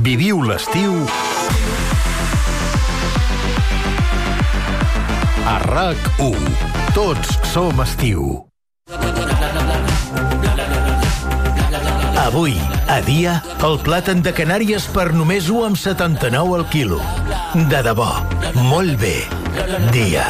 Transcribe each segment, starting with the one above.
Viviu l'estiu a RAC1. Tots som estiu. Avui, a dia, el plàtan de Canàries per només 1,79 al quilo. De debò, molt bé. Dia.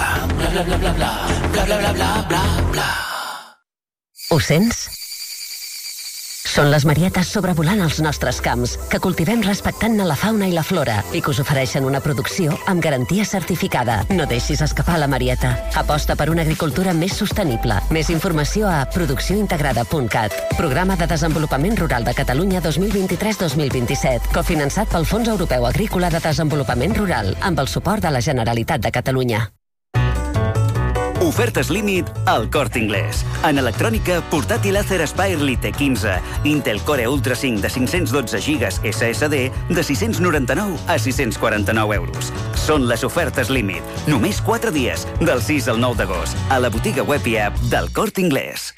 Ho sents? Són les marietes sobrevolant els nostres camps, que cultivem respectant la fauna i la flora i que us ofereixen una producció amb garantia certificada. No deixis escapar la marieta. Aposta per una agricultura més sostenible. Més informació a produccióintegrada.cat. Programa de Desenvolupament Rural de Catalunya 2023-2027, cofinançat pel Fons Europeu Agrícola de Desenvolupament Rural, amb el suport de la Generalitat de Catalunya. Ofertes límit al Corte Inglés. En electrònica, portàtil Acer Aspire Lite 15, Intel Core Ultra 5 de 512 GB SSD de 699 a 649 euros. Són les ofertes límit. Només 4 dies, del 6 al 9 d'agost, a la botiga web i app del Corte Inglés.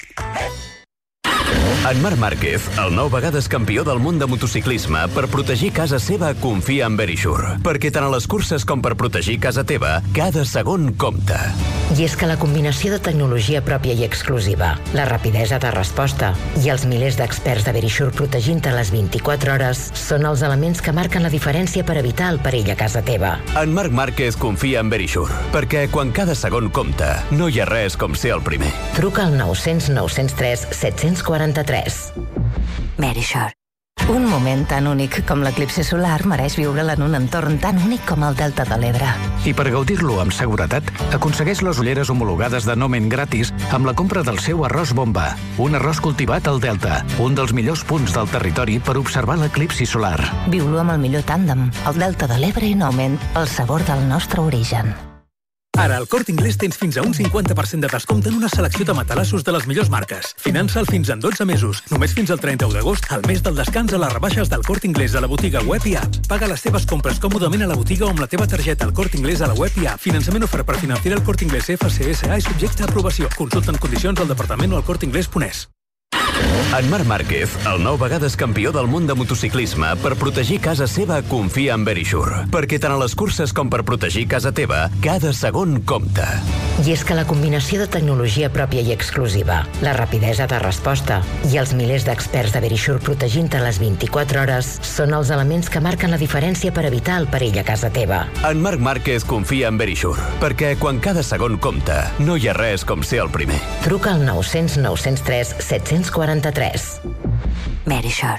En Marc Márquez, el 9 vegades campió del món de motociclisme, per protegir casa seva confia en Verisure. Perquè tant a les curses com per protegir casa teva, cada segon compta. I és que la combinació de tecnologia pròpia i exclusiva, la rapidesa de resposta i els milers d'experts de Verisure protegint-te les 24 hores són els elements que marquen la diferència per evitar el perill a casa teva. En Marc Márquez confia en Verisure, perquè quan cada segon compta, no hi ha res com ser el primer. Truca al 900 903 743. Verisure. Un moment tan únic com l'eclipsi solar mereix viure'l en un entorn tan únic com el Delta de l'Ebre. I per gaudir-lo amb seguretat, aconsegueix les ulleres homologades de Nomen gratis amb la compra del seu arròs bomba. Un arròs cultivat al Delta, un dels millors punts del territori per observar l'eclipsi solar. Viu-lo amb el millor tàndem, el Delta de l'Ebre i Nomen, el sabor del nostre origen. Ara al Corte Inglés tens fins a un 50% de descompte en una selecció de matalassos de les millors marques. Finança'l fins en 12 mesos. Només fins al 31 d'agost, al mes del descans, a les rebaixes del Corte Inglés a la botiga web i app. Paga les teves compres còmodament a la botiga o amb la teva targeta al Corte Inglés a la web i app. Finançament ofert per Financiera el Corte Inglés FCSA i subjecte a aprovació. Consulta en condicions al departament o al corteinglés.es. En Marc Márquez, el 9 vegades campió del món de motociclisme, per protegir casa seva confia en Verisure. Perquè tant a les curses com per protegir casa teva, cada segon compta. I és que la combinació de tecnologia pròpia i exclusiva, la rapidesa de resposta i els milers d'experts de Verisure protegint-te les 24 hores són els elements que marquen la diferència per evitar el perill a casa teva. En Marc Márquez confia en Verisure, perquè quan cada segon compta, no hi ha res com ser el primer. Truca al 900 903 743. Verisure.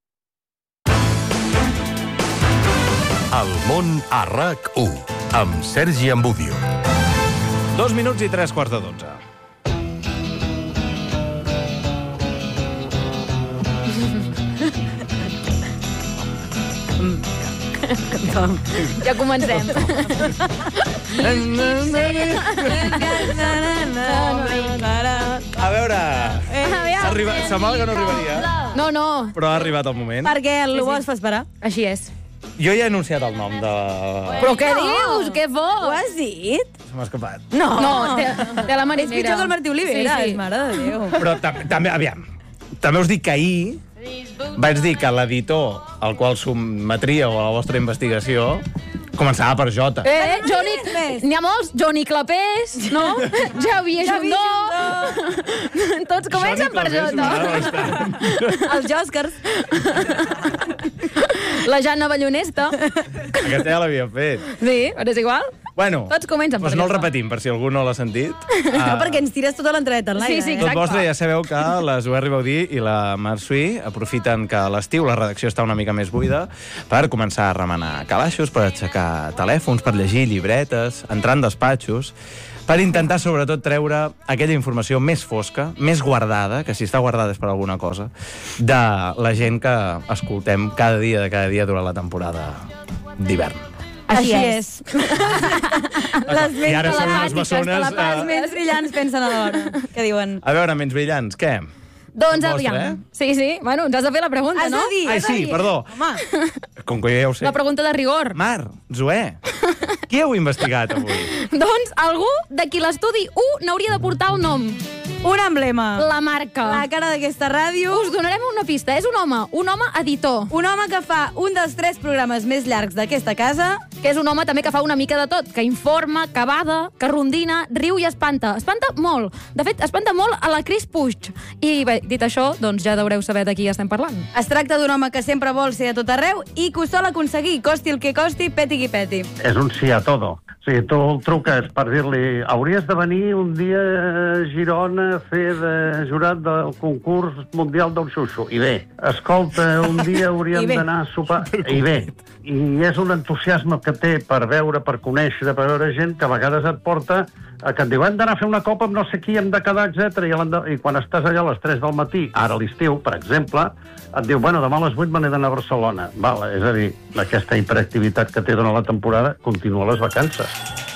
El món a RAC1, amb Sergi Ambudio. 2 minuts i 3 quarts de 12. Ja comencem. A veure, semblava que no arribaria, No, no. però ha arribat el moment. Perquè el bo es fa esperar. Així és. Jo ja he anunciat el nom de... Però què dius? Què fos? Ho has dit? Se m'ha escapat. No. No, de la marinera. És pitjor que el Martí Oliveres, Sí, sí. mare de Déu. Però també, aviam, també us dic que ahir vaig dir que l'editor al qual sotmetríeu a la vostra investigació començava per J. Johnny... N'hi ha molts. Johnny Clapés, no? Xavier Jundó. Tots comencen per J. Els Jòscars. La Jana Ballonesta. Aquesta ja l'havia fet. Sí, però és igual. Bueno, Tots comencen per doncs no el J. repetim, per si algú no l'ha sentit. No, perquè ens tires tota l'entreta en l'aire. Sí, sí, Tot exacte. vostre, ja sabeu que la Zoè Ribaudí i la Marsui aprofiten que a l'estiu la redacció està una mica més buida per començar a remenar calaixos, per aixecar telèfons, per llegir llibretes, entrar en despatxos, per intentar, sobretot, treure aquella informació més fosca, més guardada, que si està guardada és per alguna cosa, de la gent que escoltem cada dia durant la temporada d'hivern. Així és. I ara són unes bessones... Les ments brillants pensen a l'hora. Què diuen? A veure, ments brillants, què? Doncs Vostre, aviam. Sí, sí. Bueno, ens has de fer la pregunta, Has no? de dir, Ai, has de sí, dir. perdó. Home, Com que ja ho sé. La pregunta de rigor. Mar, Zoè, Qui heu investigat avui? Doncs algú de qui l'estudi 1 n'hauria de portar el nom. Un emblema. La marca. La cara d'aquesta ràdio. Us donarem una pista. És un home editor. Un home que fa un dels 3 programes més llargs d'aquesta casa. Que és un home també que fa una mica de tot, que informa, que bada, que rondina, riu i espanta. Espanta molt. De fet, espanta molt a la Cris Puig. I bé, dit això, doncs ja deureu saber de qui estem parlant. Es tracta d'un home que sempre vol ser a tot arreu i que ho sol aconseguir, costi el que costi, peti qui peti. És un sí a todo. O sigui, tu el truques per dir-li hauries de venir un dia a Girona a fer de jurat del concurs mundial del xuxo. I bé, escolta, un dia hauríem d'anar a sopar. I bé, i és un entusiasme que té per veure, per conèixer, per veure gent que a vegades et porta a que et diu hem d'anar a fer una copa amb no sé qui, hem de quedar, etc. I quan estàs allà a les 3 del matí, ara a l'estiu, per exemple, et diu, bueno, demà a les 8 me n'he d'anar a Barcelona. Vale, és a dir, aquesta hiperactivitat que té durant la temporada continua a les vacances.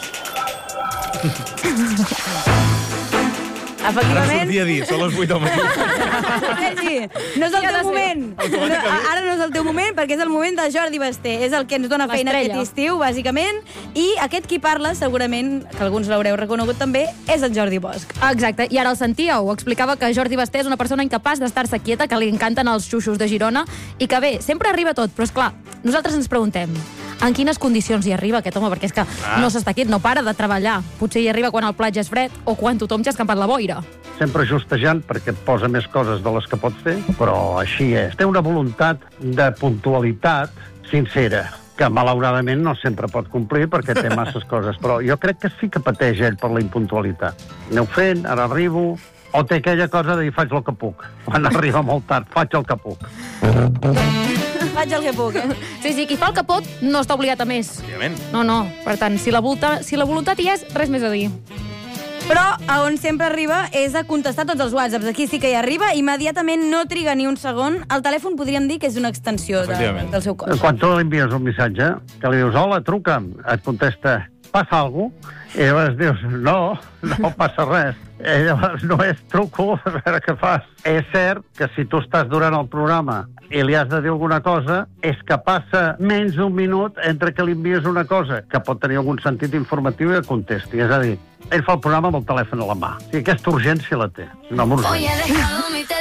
Efectivament... Ara sortia a dir, són les 8 del matí. Sergi, no és el teu moment. Ara no és el teu moment, perquè és el moment de Jordi Basté. És el que ens dona feina aquest estiu, bàsicament. I aquest qui parla, segurament, que alguns l'haureu reconegut també, és en Jordi Bosch. Exacte, i ara el sentíeu. Explicava que Jordi Basté és una persona incapaç d'estar-se quieta, que li encanten els xuxos de Girona, i que bé, sempre arriba tot, però és clar, nosaltres ens preguntem, en quines condicions hi arriba aquest home? Perquè és que no s'està quiet, no para de treballar. Potser hi arriba quan el platja és fred o quan tothom ja ha escampat la boira. Sempre justejant perquè et posa més coses de les que pots fer, però així és. Té una voluntat de puntualitat sincera, que malauradament no sempre pot complir perquè té masses coses, però jo crec que sí que pateix ell per la impuntualitat. Aneu fent, ara arribo, o té aquella cosa de dir faig el que puc. Quan arriba molt tard, faig el que puc. Faig el que puc, Sí, qui fa el que pot no està obligat a més. Òbviament. No. Per tant, si la voluntat hi és, res més a dir. Però a on sempre arriba és a contestar tots els whatsapps. Aquí sí que hi arriba, immediatament no triga ni un segon. El telèfon podríem dir que és una extensió del seu cos. Quan tu li envies un missatge, que li dius, hola, truca'm, et contesta, passa alguna cosa? I llavors dius, no passa res. I llavors només truco a veure què fas. És cert que si tu estàs durant el programa i li has de dir alguna cosa, és que passa menys d'un minut entre que li envies una cosa que pot tenir algun sentit informatiu i et contesti. És a dir, ell fa el programa amb el telèfon a la mà. O sigui, aquesta urgència la té. No m'urgència.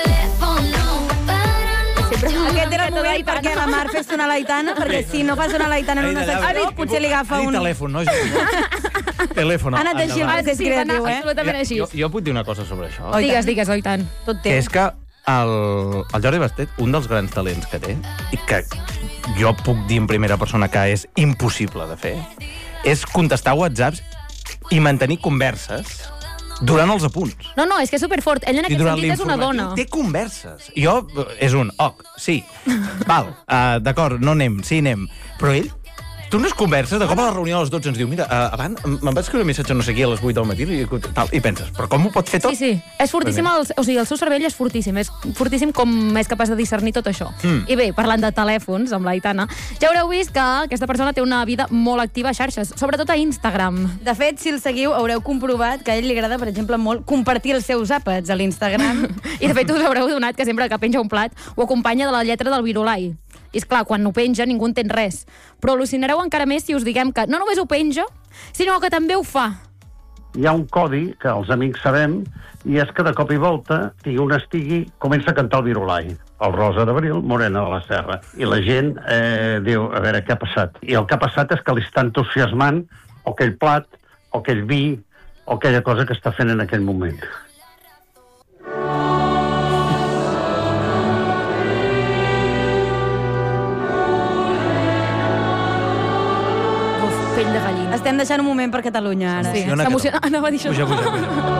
Aquest era el moment perquè la Mar fes sonar l'Aitana, perquè si no fa sonar l'Aitana en una secció, potser li agafa un... telèfon, no? Telèfon. Ha anat així el procés creatiu, absolutament així. Jo puc dir una cosa sobre això? Digues, oi tant. Tot Que és que el Jordi Basté, un dels grans talents que té, i que jo puc dir en primera persona que és impossible de fer, és contestar whatsapps i mantenir converses durant els apunts. No, és que és superfort. Ell en aquest sentit és una dona. Té converses. Jo, és un, sí, val, d'acord, no anem, sí anem. Però ell, tu no es converses, de cop a la reunió a les 12 ens diu, mira, abans me'n vaig escriure un missatge no sé qui a les 8 del matí i penses, però com ho pot fer tot? Sí, és fortíssim, el seu cervell és fortíssim com és capaç de discernir tot això. I bé, parlant de telèfons, amb l'Aitana, ja haureu vist que aquesta persona té una vida molt activa a xarxes, sobretot a Instagram. De fet, si el seguiu, haureu comprovat que a ell li agrada, per exemple, molt compartir els seus àpats a l'Instagram. I de fet us haureu donat que sempre que penja un plat ho acompanya de la lletra del virulai. I esclar, quan ho penja ningú entén res. Però al·lucinareu encara més si us diguem que no només ho penja, sinó que també ho fa. Hi ha un codi que els amics sabem, i és que de cop i volta, si un estigui, comença a cantar el virulai. El Rosa d'Abril, Morena de la Serra. I la gent diu, a veure, què ha passat? I el que ha passat és que li està entusiasmant o aquell plat, o aquell vi, o aquella cosa que està fent en aquell moment. Pell de gallina. Estem deixant un moment per Catalunya, ara. Sí, s'emociona. Anava a dir això. Puja.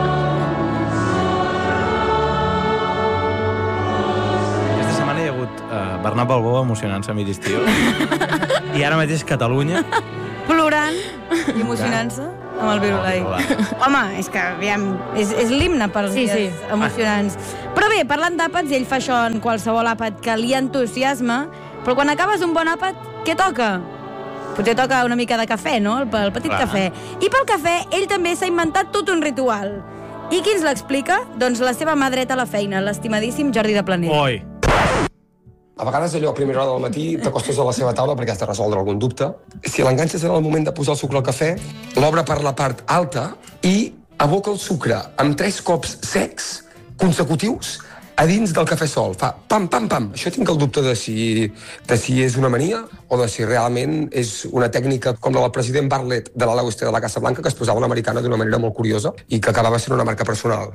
Aquesta setmana hi ha hagut Bernat Balbó emocionant-se a mig estiu. I ara mateix Catalunya... Plorant i emocionant-se amb el virulai. Home, és que, aviam, és l'himne pels dies emocionants. Però bé, parlant d'àpats, ell fa això en qualsevol àpat que li entusiasma, però quan acabes un bon àpat, què toca? Potser toca una mica de cafè, no? El petit cafè. I pel cafè, ell també s'ha inventat tot un ritual. I qui ens l'explica? Doncs la seva mà dreta a la feina, l'estimadíssim Jordi de Planell. Oi! A vegades allò a primera hora del matí t'acostes a la seva taula perquè has de resoldre algun dubte. Si l'enganxes en el moment de posar el sucre al cafè, l'obre per la part alta i aboca el sucre amb 3 cops secs consecutius a dins del cafè sol. Fa pam, pam, pam. Això tinc el dubte de si és una mania o de si realment és una tècnica com la del president Bartlett de la Lauste de la Casa Blanca, que es posava l'americana d'una manera molt curiosa i que acabava sent una marca personal.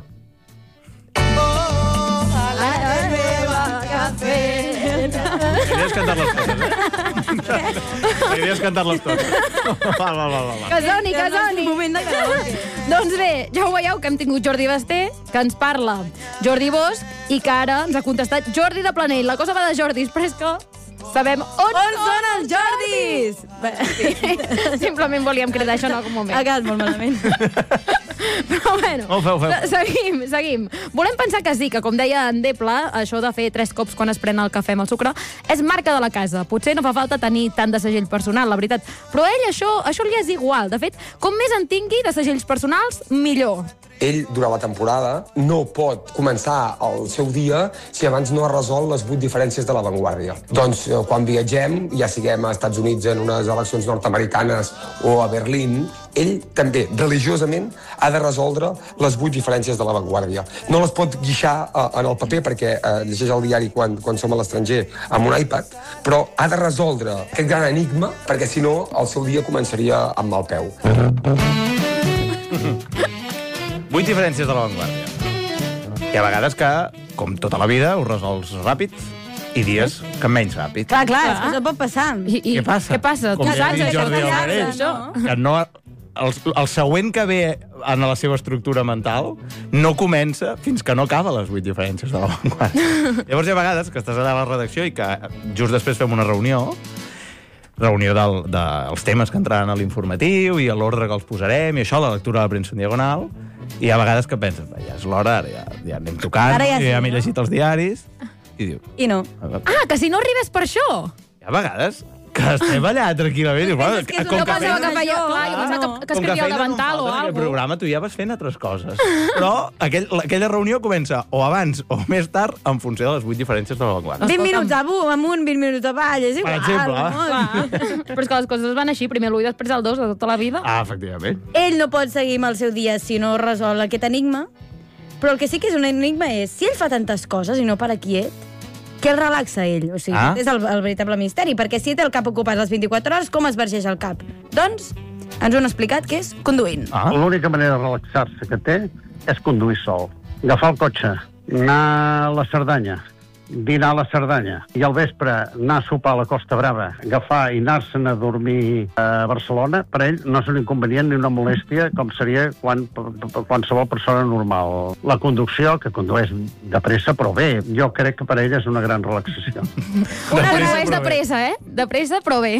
Podries cantar-les totes, Podries cantar-les totes. Va. Que soni. Moment de karaoke. Doncs bé, ja ho veieu que hem tingut Jordi Basté, que ens parla Jordi Bosch, i que ara ens ha contestat Jordi de Planell. La cosa va de Jordis, però és que sabem on són els Jordis! Sí. Simplement volíem cridar això en algun moment. Ha quedat molt malament. Però bueno, feu. seguim. Volem pensar que sí, que com deia en Depla, això de fer 3 cops quan es pren el cafè amb el sucre és marca de la casa. Potser no fa falta tenir tant de segell personal, la veritat. Però a ell això li és igual. De fet, com més en tingui de segells personals, millor. Ell, durant la temporada, no pot començar el seu dia si abans no ha resolt les 8 diferències de l'avantguàrdia. Doncs, quan viatgem, ja siguem a Estats Units en unes eleccions nord-americanes o a Berlín, ell també, religiosament, ha de resoldre les 8 diferències de l'avantguàrdia. No les pot guixar en el paper perquè llegeix el diari quan som a l'estranger amb un iPad, però ha de resoldre aquest gran enigma perquè, si no, el seu dia començaria amb mal peu. 8 diferències de l'avantguàrdia. Hi ha vegades que, com tota la vida, ho resols ràpid i dies que menys ràpid. Clar, és que això pot passar. Què passa? Què passa? Com ja ha dit Jordi Almarell, que no... El següent que ve en la seva estructura mental no comença fins que no acaba les 8 diferències de l'avantguàrdia. Llavors hi ha vegades que estàs allà a la redacció i que just després fem una reunió dels temes que entraran a l'informatiu i a l'ordre que els posarem i això, la lectura de la premsa en diagonal, i hi ha vegades que penses, ja és l'hora, ara ja anem tocant, ja m'he llegit els diaris, i diu... I no. Que si no arribes per això! Hi ha vegades que estem allà tranquil·lament. No pensava que feia... Clar, jo pensava que escrivia el davantal o alguna cosa. En aquest programa tu ja vas fent altres coses. Però aquella reunió comença o abans o més tard en funció de les 8 diferències de l'avantguàrdia. 20 minuts amunt, 20 minuts avall, és igual. Per exemple. Però és que les coses van així, primer l'1 i després el 2 de tota la vida. Efectivament. Ell no pot seguir amb el seu dia si no resol aquest enigma, però el que sí que és un enigma és, si ell fa tantes coses i no para quiet, què el relaxa ell? O sigui, és el veritable misteri, perquè si té el cap ocupat les 24 hores, com es vergeix el cap? Doncs ens ho han explicat que és conduint. L'única manera de relaxar-se que té és conduir sol. Agafar el cotxe, anar a la Cerdanya, dinar a la Cerdanya i al vespre anar a sopar a la Costa Brava, agafar i anar-se'n a dormir a Barcelona, per ell no és un inconvenient ni una molèstia com seria qualsevol persona normal. La conducció, que condueix de pressa, però bé, jo crec que per ell és una gran relaxació. Condueix de pressa, De pressa, però bé.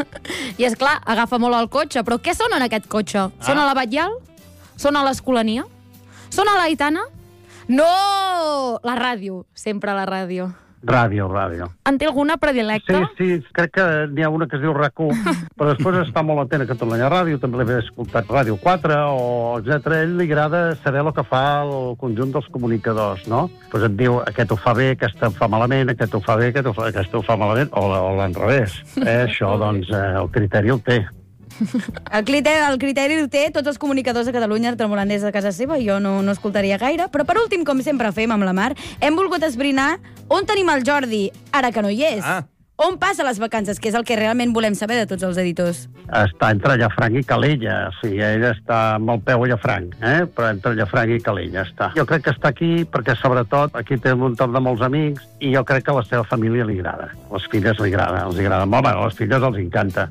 I és clar, agafa molt el cotxe, però què sona en aquest cotxe? Sona la Batllal? Sona l'Escolania? Sona l'Aitana? No! La ràdio. Sempre la ràdio. Ràdio. En té alguna predilecta? Sí, crec que n'hi ha una que es diu RAC1, però després està molt atent a Catalunya Ràdio, també l'he escoltat Ràdio 4, o etc. A ell li agrada saber el que fa el conjunt dels comunicadors, no? Doncs et diu, aquest ho fa bé, aquest ho fa malament, aquest ho fa bé, aquest ho fa malament, o l'enrevés. Això, doncs, el criteri el té. El criteri ho té tots els comunicadors de Catalunya, tremolant des de casa seva, jo no escoltaria gaire, però per últim, com sempre fem amb la Mar, hem volgut esbrinar on tenim el Jordi, ara que no hi és. On passa les vacances, que és el que realment volem saber de tots els editors. Està entre Llafranc i Calella, o sigui, ell està amb el peu a Llafranc, però entre Llafranc i Calella està. Jo crec que està aquí perquè, sobretot, aquí té un entorn de molts amics i jo crec que a la seva família li agrada. Les filles els agrada molt, a les filles els encanta.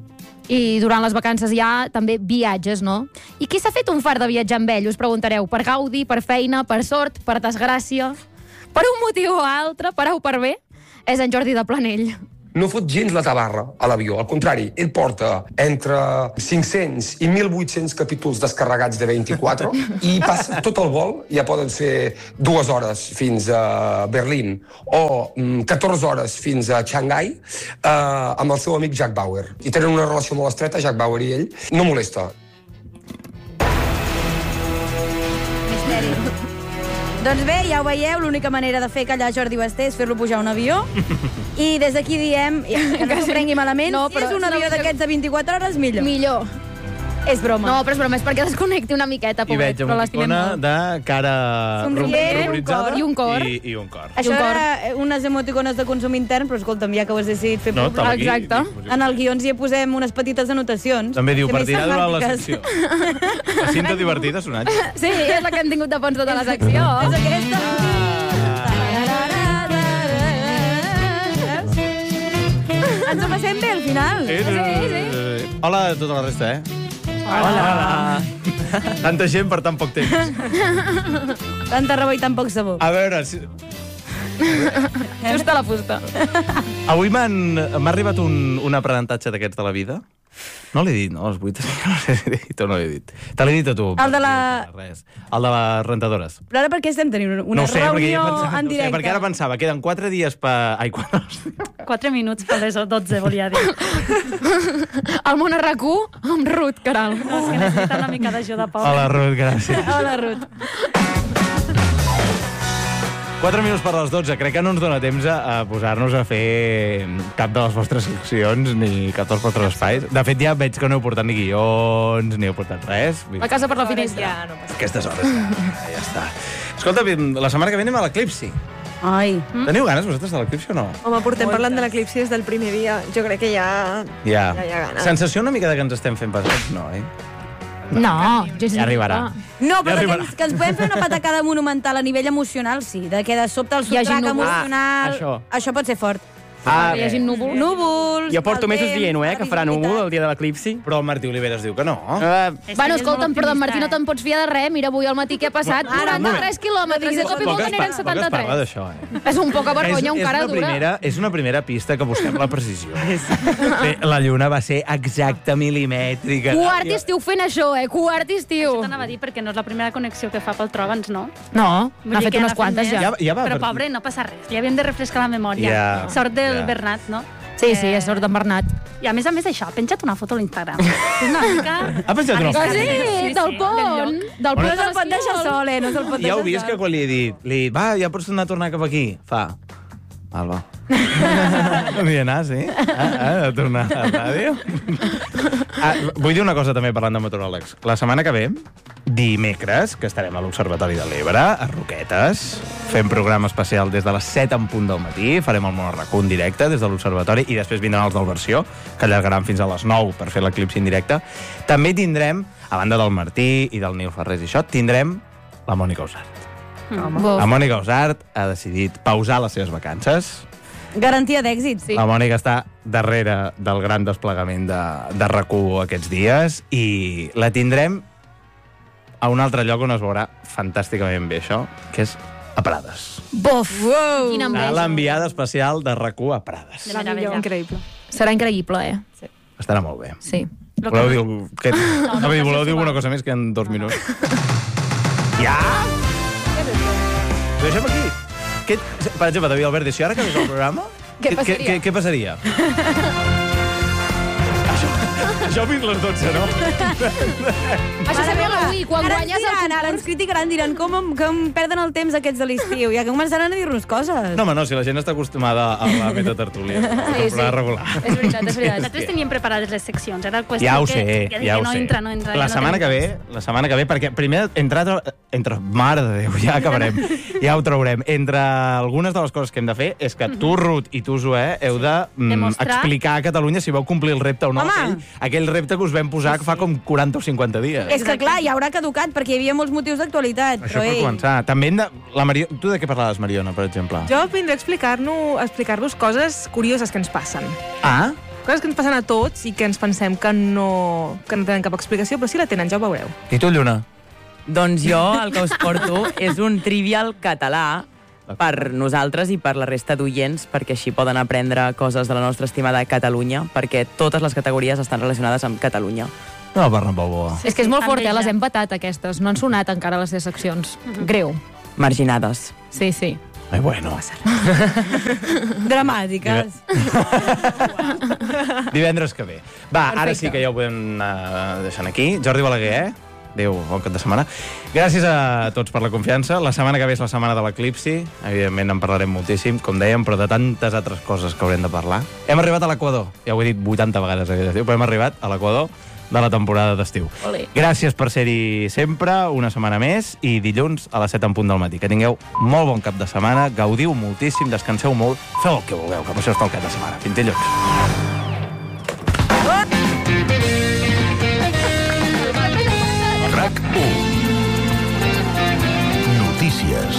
I durant les vacances hi ha també viatges, no? I qui s'ha fet un fart de viatjar amb ell? Us preguntareu, per gaudi, per feina, per sort, per desgràcia? Per un motiu o altre, per au per bé? És en Jordi de Planell. No fot gens la tabarra a l'avió, al contrari, ell porta entre 500 i 1.800 capítols descarregats de 24 i passa tot el vol, ja poden ser 2 hores fins a Berlín o 14 hores fins a Xangai, amb el seu amic Jack Bauer. I tenen una relació molt estreta, Jack Bauer i ell. No molesta. Doncs bé, ja ho veieu, l'única manera de fer callar Jordi Basté és fer-lo pujar a un avió. I des d'aquí diem, que no s'ho prengui malament, si és un avió d'aquests de 24 hores, millor. Millor. És broma. No, però és broma, és perquè desconnecti una miqueta, I pobret, veig però l'estimem emoticona molt. de cara ruboritzada I un cor. i un cor. Això era unes emoticones de consum intern, però escolta'm, ja que ho has decidit fer No, públic. estava aquí. Exacte. En el guió ens hi posem unes petites anotacions. També diu, Ser més partirà durant la semàntiques. secció. La cinta divertida, sonatge. Sí, és la que hem tingut de fons tota la secció. És aquesta. Ens ho passem bé al final. Sí. Hola a tota la resta, Hola. Tanta gent per tan poc temps. Tanta roba i tan poc sabó. A veure, Just a la fusta. avui m'ha arribat un aprenentatge d'aquests de la vida. No l'he dit, no? Els 8, no sé si l'he dit o no l'he dit. Te l'he dit a tu. El de la- Res. El de les rentadores. Però ara per què estem tenint una no ho sé, reunió pensava, en directe? perquè ara pensava, queden 4 dies per... Ai, 4 minuts per les 12, volia dir. El món a RAC1 amb Ruth, caral. No, és que necessita una mica d'ajuda, pobre. Hola, Ruth, gràcies. Hola, Ruth. 4 minuts per les 12. Crec que no ens dona temps a posar-nos a fer cap de les vostres seccions ni cap dels vostres espais. De fet, ja veig que no heu portat ni guions, ni heu portat res. La casa per la finestra. Aquestes hores ja està. Escolta, la setmana que ve anem a l'eclipsi. Ai. Teniu ganes vosaltres de l'eclipsi o no? Home, portem parlant de l'eclipsi des del primer dia. Jo crec que ja... Ja. Ja hi ha ganes. Sensació una mica de que ens estem fent pesats, no, No, Ja arribarà. No, però Ja que ens podem fer una patacada monumental a nivell emocional, sí. De que de sobte el Hi hagi subtrac núvols. emocional... Això pot ser fort. Que hi hagi núvols. Núvols... Jo porto el mesos temps, dient-ho, la que farà núvol el dia de l'eclipsi. Però el Martí Oliveres diu que no. Bueno, escolta'm, però d'en Martí no te'n pots fiar de res. Mira, avui al matí què ha passat? Ara, 93 quilòmetres, i de cop i volta n'eren Poc es parla 73. d'això, És un poca vergonya, un cara dura. És una primera pista que busquem la precisió. Bé, la lluna va ser exacta, milimètrica. Quart estiu fent això, quart estiu. Això t'anava a dir perquè no és la primera connexió que fa pel Trobans, no? No, Vull n'ha dir fet que unes n'ha fet quantes més. ja. Ja va, Però per- pobre, no passa res. Li havíem de refrescar la memòria. Ja, Sort del ja. Bernat, no? Sí, és sort d'en Bernat. I a més això, ha penjat una foto a l'Instagram. És una mica... Ha penjat una foto? Sí, del pont. Del pont No se'l pot deixar sol, no se'l pot Ja deixar heu vist que quan li he dit, va, ja pots anar a tornar cap aquí? Fa, val, va. Vull anar, sí? A tornar a la ràdio? Vull dir una cosa també parlant de meteoròlegs. La setmana que ve, dimecres, que estarem a l'Observatori de l'Ebre, a Roquetes, fem programa especial des de les 7 en punt del matí, farem el Món a RAC1 en directe des de l'Observatori i després vindran els del Versió, que allargaran fins a les 9 per fer l'eclipsi en directe. També tindrem, a banda del Martí i del Nil Ferrés i això, tindrem la Mònica Usart. La Mònica Usart ha decidit pausar les seves vacances. Garantia d'èxit, sí. La Mònica està darrere del gran desplegament de RAC1 aquests dies i la tindrem a un altre lloc on es veurà fantàsticament bé això, que és a Prades. Buf! Wow. Quina enveja. L'enviada especial de RAC1 a Prades. La millor. Increïble. Serà increïble, Estarà molt bé. Sí. Voleu dir, voleu dir alguna cosa més que en 2 minuts? Ja? Ho deixem aquí. Per exemple, David Albert, si ara acabés el programa, Què passaria? Què passaria? Això fins les 12, no? Això seria l'avui, quan Ara guanyes el concurs. Ara ens criticaran, diran com perden el temps aquests de l'estiu. Ja que començaran a dir-nos coses. No, home, no, si la gent està acostumada a la metatertúlia. Sí, sí. Regular. És veritat, és veritat. Nosaltres teníem preparades les seccions, era qüestió Ja ho que, sé, que ja ho no sé. entra, no entra. La setmana que ve, perquè primer, entre mare de Déu, ja acabarem, ja ho traurem. Entre algunes de les coses que hem de fer és que tu, Ruth, i tu, Zoè, heu de Demostrar. explicar a Catalunya si veu complir el repte o no. Home! Aquell repte que us vam posar que fa com 40 o 50 dies. És que, clar, ja haurà caducat, perquè hi havia molts motius d'actualitat. Això Però, per ei, començar. També hem de... Tu de què parlaves, Mariona, per exemple? Jo vindré a explicar-vos coses curioses que ens passen. Ah? Coses que ens passen a tots i que ens pensem que no tenen cap explicació, però sí la tenen, ja ho veureu. I tu, Lluna? Doncs jo el que us porto és un trivial català per nosaltres i per la resta d'oients, perquè així poden aprendre coses de la nostra estimada Catalunya, perquè totes les categories estan relacionades amb Catalunya. No, per Napau Boa. És que és molt fort, les hem patat, aquestes. No han sonat encara les seves seccions. Greu. Marginades. Sí, sí. Ai, bueno. Dramàtiques. Divendres que ve. Va, ara sí que ja ho podem anar deixant aquí. Jordi Balaguer, Adéu, bon cap de setmana. Gràcies a tots per la confiança. La setmana que ve és la setmana de l'eclipsi. Evidentment en parlarem moltíssim, com dèiem, però de tantes altres coses que haurem de parlar. Hem arribat a l'equador. Ja ho he dit 80 vegades aquest estiu, però hem arribat a l'equador de la temporada d'estiu. Olé. Gràcies per ser-hi sempre, una setmana més, i dilluns a les 7 en punt del matí. Que tingueu molt bon cap de setmana, gaudiu moltíssim, descanseu molt, feu el que vulgueu, que per això està el cap de setmana. Fins dilluns. RAC1. Notícies.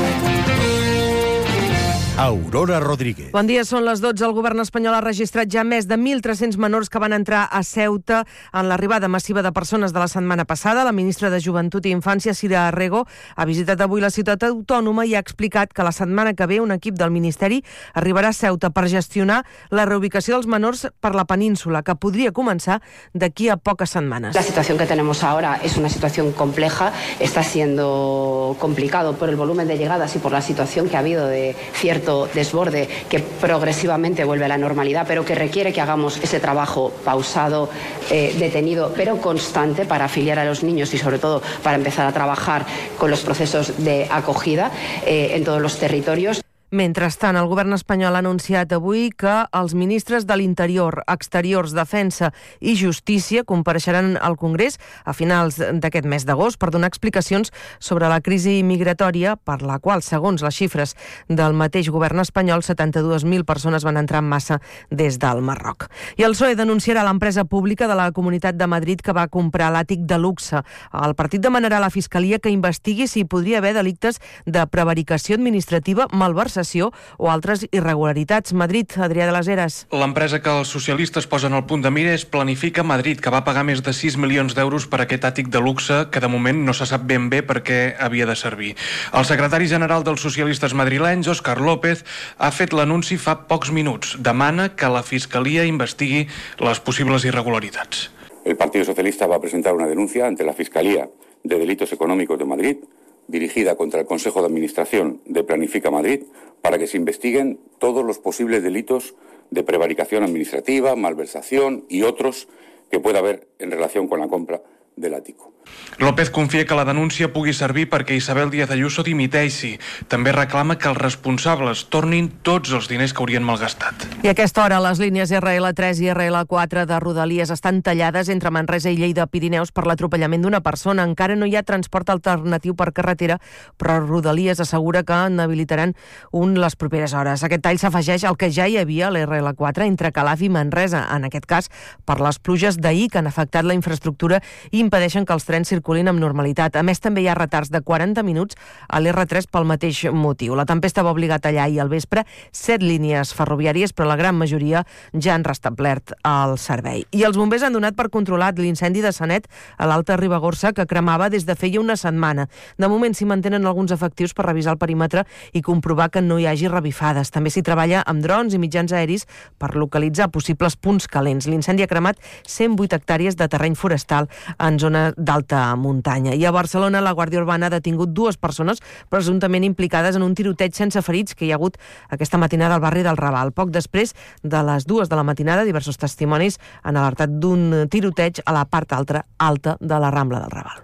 Aurora Rodríguez. Bon dia, són les 12. El govern espanyol ha registrat ja més de 1.300 menors que van entrar a Ceuta en l'arribada massiva de persones de la setmana passada. La ministra de Joventut i Infància, Sira Arrego, ha visitat avui la ciutat autònoma i ha explicat que la setmana que ve un equip del Ministeri arribarà a Ceuta per gestionar la reubicació dels menors per la península, que podria començar d'aquí a poques setmanes. La situación que tenemos ahora es una situación compleja, está siendo complicado por el volumen de llegadas y por la situación que ha habido de cierto desborde que progresivamente vuelve a la normalidad, pero que requiere que hagamos ese trabajo pausado, detenido, pero constante para afiliar a los niños y sobre todo para empezar a trabajar con los procesos de acogida en todos los territorios. Mentrestant, el govern espanyol ha anunciat avui que els ministres de l'Interior, Exteriors, Defensa i Justícia compareixeran al Congrés a finals d'aquest mes d'agost per donar explicacions sobre la crisi migratòria per la qual, segons les xifres del mateix govern espanyol, 72.000 persones van entrar en massa des del Marroc. I el PSOE denunciarà l'empresa pública de la Comunitat de Madrid que va comprar l'àtic de luxe. El partit demanarà a la Fiscalia que investigui si hi podria haver delictes de prevaricació administrativa, malversació o altres irregularitats. Madrid, Adrià de les Heres. L'empresa que els socialistes posen al punt de mira és Planifica Madrid, que va pagar més de 6 milions d'euros per aquest àtic de luxe que de moment no se sap ben bé per què havia de servir. El secretari general dels socialistes madrilenys, Òscar López, ha fet l'anunci fa pocs minuts. Demana que la Fiscalia investigui les possibles irregularitats. El Partido Socialista va a presentar una denuncia ante la Fiscalía de Delitos Económicos de Madrid, dirigida contra el Consejo de Administración de Planifica Madrid, para que se investiguen todos los posibles delitos de prevaricación administrativa, malversación y otros que pueda haber en relación con la compra del ático. López confia que la denúncia pugui servir perquè Isabel Díaz Ayuso dimiteixi. També reclama que els responsables tornin tots els diners que haurien malgastat. I a aquesta hora les línies RL3 i RL4 de Rodalies estan tallades entre Manresa i Lleida-Pirineus per l'atropellament d'una persona. Encara no hi ha transport alternatiu per carretera, però Rodalies assegura que n'habilitaran un les properes hores. Aquest tall s'afegeix al que ja hi havia a l'RL4 entre Calaf i Manresa, en aquest cas per les pluges d'ahir que han afectat la infraestructura i impedeixen que els trens circulin amb normalitat. A més, també hi ha retards de 40 minuts a l'R3 pel mateix motiu. La tempesta va obligar a tallar ahir al vespre 7 línies ferroviàries, però la gran majoria ja han restablert el servei. I els bombers han donat per controlat l'incendi de Sanet a l'Alta Ribagorça, que cremava des de feia una setmana. De moment s'hi mantenen alguns efectius per revisar el perímetre i comprovar que no hi hagi revifades. També s'hi treballa amb drons i mitjans aeris per localitzar possibles punts calents. L'incendi ha cremat 108 hectàrees de terreny forestal en zona d'alta muntanya. I a Barcelona la Guàrdia Urbana ha detingut 2 persones presumptament implicades en un tiroteig sense ferits que hi ha hagut aquesta matinada al barri del Raval. Poc després de les 2 de la matinada, diversos testimonis han alertat d'un tiroteig a la part alta de la Rambla del Raval.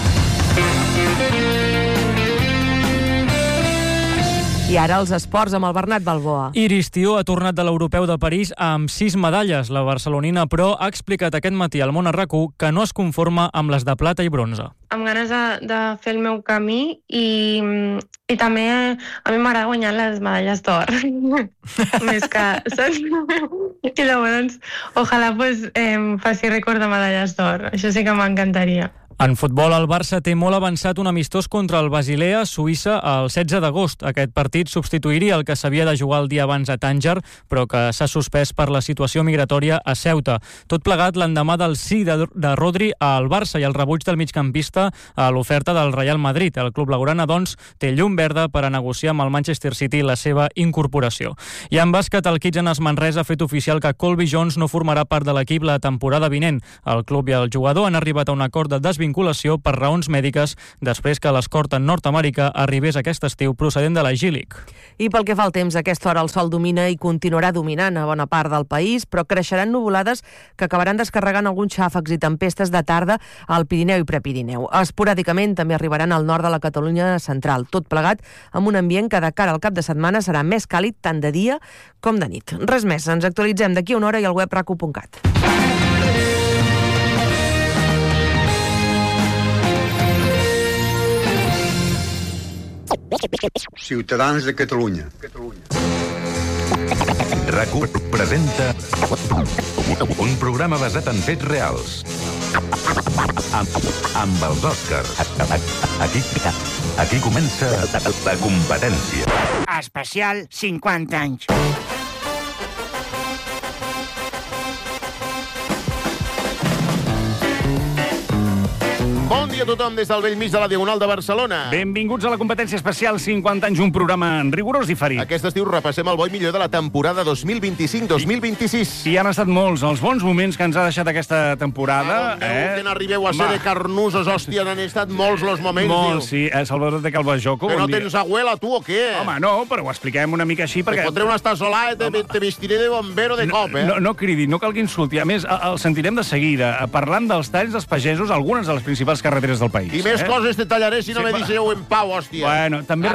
I ara els esports amb el Bernat Balboa. Iris Tió ha tornat de l'Europeu de París amb 6 medalles. La barcelonina, però, ha explicat aquest matí al Món a RAC1 que no es conforma amb les de plata i bronze. Amb ganes de fer el meu camí i també a mi m'agrada guanyar les medalles d'or. Més que... Saps? I llavors, ojalà faci rècord de medalles d'or. Això sí que m'encantaria. En futbol, el Barça té molt avançat un amistós contra el Basilea, Suïssa, el 16 d'agost. Aquest partit substituiria el que s'havia de jugar el dia abans a Tànger, però que s'ha suspès per la situació migratòria a Ceuta. Tot plegat l'endemà del sí de Rodri al Barça i el rebuig del migcampista a l'oferta del Real Madrid. El club blaugrana, doncs, té llum verda per a negociar amb el Manchester City la seva incorporació. I en bàsquet, el Kitchener Manresa ha fet oficial que Colby Jones no formarà part de l'equip la temporada vinent. El club i el jugador han arribat a un acord de desvinculació desvinculació per raons mèdiques després que l'escorta nord-americà arribés aquest estiu procedent de la Gílic. I pel que fa al temps, a aquesta hora el sol domina i continuarà dominant a bona part del país, però creixeran nuvolades que acabaran descarregant alguns xàfecs i tempestes de tarda al Pirineu i Prepirineu. Esporàdicament també arribaran al nord de la Catalunya central, tot plegat amb un ambient que de cara al cap de setmana serà més càlid tant de dia com de nit. Res més, ens actualitzem d'aquí a una hora i al web racu.cat. Ciutadans de Catalunya. RAC1 presenta un programa basat en fets reals. Amb els Oscars. Aquí comença la competència. Especial 50 anys. Bon dia a tothom des del vell mig de la Diagonal de Barcelona. Benvinguts a la competència especial 50 anys, un programa rigorós i diferit. Aquest estiu repassem el bo i millor de la temporada 2025-2026. I han estat molts els bons moments que ens ha deixat aquesta temporada. Que n'arribeu a ser de carnusos, hòstia, n'han estat molts los moments. Molts, sí. Salvador de Calvajoco. Que no tens abuela, tu, o què? Home, no, però ho expliquem una mica així perquè... Te fotré una estasolà i te vestiré de bombero de cop, No cridi, no cal que insulti. A més, el sentirem de seguida, parlant dels talls dels pagesos, algunes de les principals carreteres del país. I més coses te tallaré si no me deixeu en pau, hòstia. Bueno,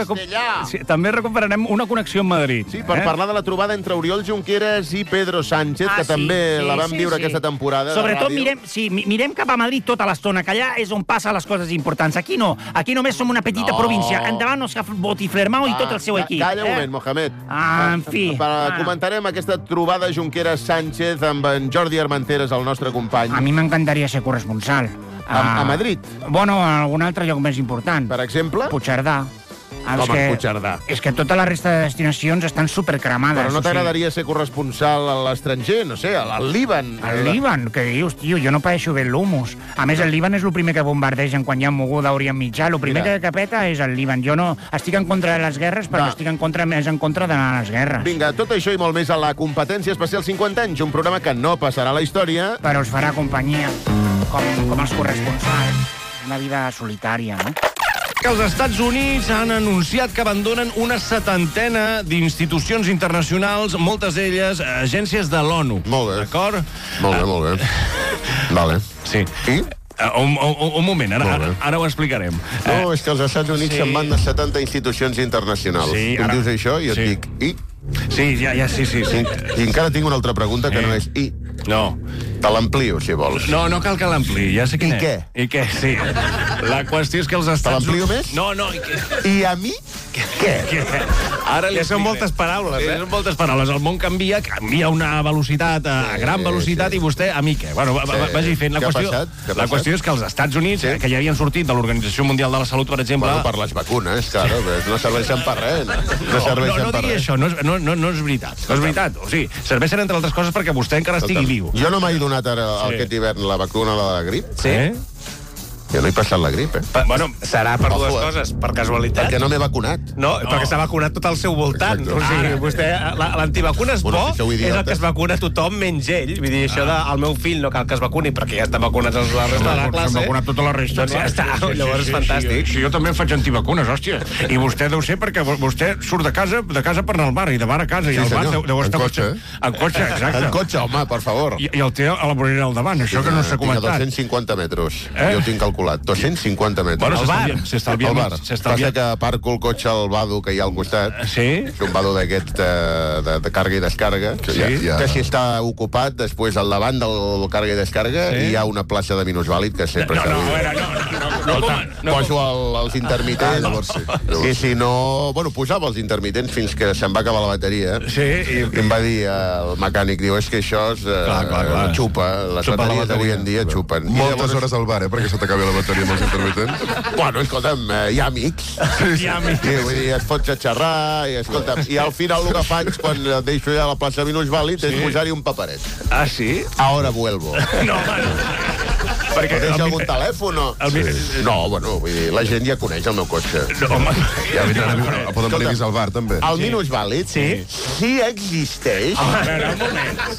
també recuperarem una connexió amb Madrid. Sí, per parlar de la trobada entre Oriol Junqueras i Pedro Sánchez, que també la vam viure aquesta temporada. Sobretot mirem cap a Madrid tota l'estona, que allà és on passen les coses importants. Aquí no, aquí només som una petita província. Endavant nos Botiflermau i tot el seu equip. Calla un moment, Mohamed. En fi. Comentarem aquesta trobada Junqueras-Sánchez amb en Jordi Armenteres, el nostre company. A mi m'encantaria ser corresponsal. A Madrid? Bueno, a algun altre lloc més important. Per exemple? Puigcerdà. Com a Puigcerdà? És que tota la resta de destinacions estan supercremades. Però no t'agradaria ser corresponsal a l'estranger? No sé, al Líban? Al Líban? Què dius, tio? Jo no paeixo bé l'humus. A més, el Líban és el primer que bombardegen quan hi ha moguda a Orient Mitjà. El primer que peta és el Líban. Jo no estic en contra de les guerres, però estic més en contra de les guerres. Vinga, tot això i molt més a la competència especial 50 anys, un programa que no passarà a la història. Però us farà companyia, com els corresponsals. Una vida solitària, no? Que els Estats Units han anunciat que abandonen una 70ena d'institucions internacionals, moltes d'elles agències de l'ONU. Molt bé. D'acord? Molt bé. Vale. Sí. I? Un moment, ara ho explicarem. No, és que els Estats Units se'n van de 70 institucions internacionals. Sí, tu em dius això i et dic, i? Sí, sí. I encara tinc una altra pregunta que no és i. No. Te l'amplio, si vols. No cal que l'ampliï, ja sé quin és. I què? Sí. La qüestió és que els Estats Units... Te l'amplio més? No, i què? I a mi? Què? Ara li són moltes paraules, Són moltes paraules. El món canvia a una velocitat, a gran velocitat, i vostè, a mi què? Bueno, vagi fent. La qüestió és que els Estats Units, que ja havien sortit de l'Organització Mundial de la Salut, per exemple... Bueno, per les vacunes, claro, no serveixen per res. No digui això, no és veritat. No és veritat. O sigui, serveixen, entre altres coses, perquè vostè encara estigui viu. Jo no m'he donat ara aquest hivern la vacuna de la grip. Sí? Jo no he passat la grip, Bueno, serà per dues coses, per casualitat. Perquè no m'he vacunat. No, perquè s'ha vacunat tot al seu voltant. O sigui, vostè, l'antivacuna és bo, és el que es vacuna tothom menys ell. Vull dir, això del meu fill no cal que es vacuni, perquè ja estan vacunats la resta de la classe. S'ha vacunat tota la resta. Doncs ja està, llavors és fantàstic. Sí, jo també em faig antivacunes, hòstia. I vostè deu ser perquè vostè surt de casa per anar al bar, i de bar a casa, i al bar deu estar... En cotxe, exacte. En cotxe, home, per favor. I el té a la vorera al davant, això que no s'ha comentat. Tinc a 250 metres. Jo ho tinc calculat. 250 metres. Bueno, al bar. Al bar. Passa que aparco el cotxe al vado que hi ha al costat. Sí? És un vado d'aquest de càrrega i descarga. Que si està ocupat, després al davant del càrrega i descarga hi ha una plaça de minusvàlid que sempre poso els intermitents. I si no... Bueno, posava els intermitents fins que se'n va acabar la bateria. Sí. I em va dir el mecànic, diu, és que això xupa. Les bateries d'avui en dia xupen. Moltes hores al bar, perquè se t'acabi la bateria amb els intermitents. Bueno, escolta'm, hi ha amics. Vull dir, es pot xerrar, i escolta'm, i al final el que faig quan deixo ja la plaça de minusvàlid és posar-hi un paperet. Ah, sí? Ahora vuelvo. No, perquè deixa algun telèfon o... No, bueno, vull dir, la gent ja coneix el meu cotxe. No, home. Poden venir al bar, també. El minusvàlid, sí existeix. A veure, un moment.